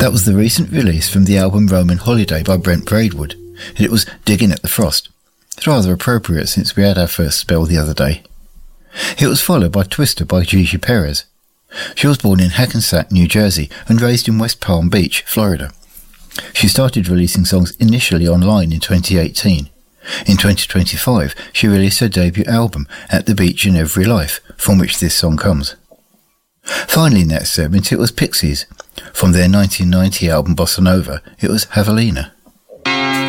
That was the recent release from the album Roman Holiday by Brent Braidwood, and it was Digging at the Frost. It's rather appropriate since we had our first spell the other day. It was followed by Twister by Gigi Perez. She was born in Hackensack, New Jersey, and raised in West Palm Beach, Florida. She started releasing songs initially online in 2018. In 2025, she released her debut album, At the Beach in Every Life, from which this song comes. Finally in that segment, it was Pixies. From their 1990 album Bossa Nova, it was Javelina.